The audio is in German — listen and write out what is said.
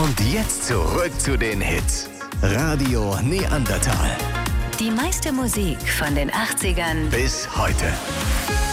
Und jetzt zurück zu den Hits. Radio Neandertal. Die meiste Musik von den 80ern Bis heute.